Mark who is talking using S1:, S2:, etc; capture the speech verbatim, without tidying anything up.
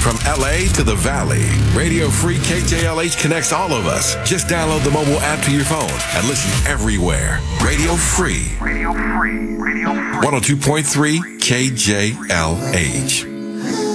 S1: From L A to the Valley, Radio Free K J L H connects all of us. Just download the mobile app to your phone and listen everywhere. Radio Free. Radio Free. Radio Free. one oh two point three K J L H.